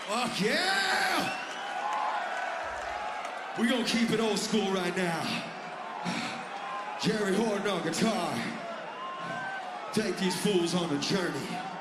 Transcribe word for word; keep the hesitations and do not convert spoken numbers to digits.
Fuck yeah! We're gonna keep it old school right now. Jerry Horton on guitar. Take these fools on a journey.